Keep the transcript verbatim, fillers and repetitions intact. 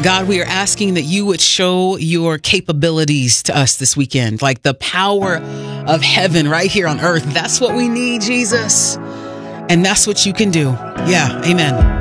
God, we are asking that you would show your capabilities to us this weekend, like the power of heaven right here on earth. That's what we need, Jesus. And that's what you can do. Yeah, amen.